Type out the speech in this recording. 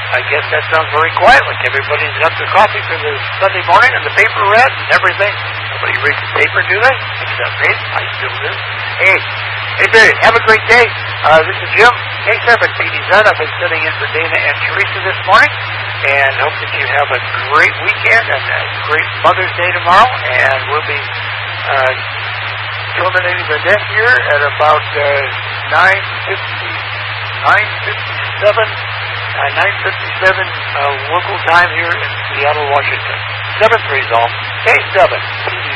I guess that sounds very quiet, like everybody's got their coffee for the Sunday morning and the paper read and everything. Nobody reads the paper, do they? Except me. I still do. Hey, Barry, have a great day. This is Jim, K7PDZ. I've been sitting in for Dana and Teresa this morning, and hope that you have a great weekend and a great Mother's Day tomorrow, and we'll be terminating the net here at about 9:57 local time here in Seattle, Washington. 7-3 all. K7.